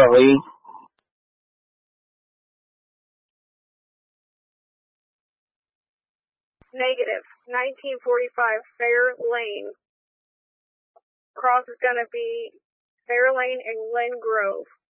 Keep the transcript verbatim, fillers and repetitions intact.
Lee. Negative. nineteen forty-five Fair Lane. Cross is going to be Fair Lane and Glen Grove.